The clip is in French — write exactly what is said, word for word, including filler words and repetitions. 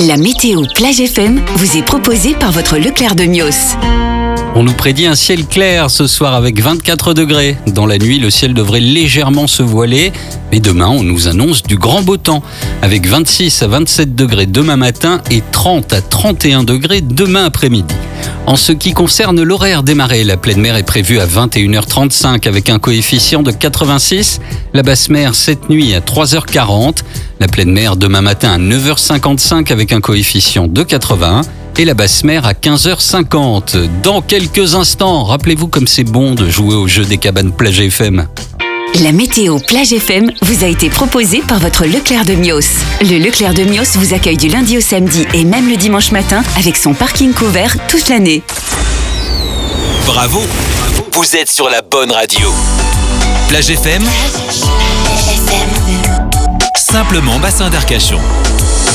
La météo Plage F M vous est proposée par votre Leclerc de Mios. On nous prédit un ciel clair ce soir avec vingt-quatre degrés. Dans la nuit, le ciel devrait légèrement se voiler. Mais demain, on nous annonce du grand beau temps avec vingt-six à vingt-sept degrés demain matin et trente à trente et un degrés demain après-midi. En ce qui concerne l'horaire des marées, la pleine mer est prévue à vingt et une heures trente-cinq avec un coefficient de quatre-vingt-six. La basse mer cette nuit à trois heures quarante. La pleine mer demain matin à neuf heures cinquante-cinq avec un coefficient de quatre-vingts. Et la basse mer à quinze heures cinquante. Dans quelques instants, rappelez-vous comme c'est bon de jouer au jeu des cabanes Plage F M. La météo Plage F M vous a été proposée par votre Leclerc de Mios. Le Leclerc de Mios vous accueille du lundi au samedi et même le dimanche matin avec son parking couvert toute l'année. Bravo, vous êtes sur la bonne radio. Plage F M, simplement bassin d'Arcachon.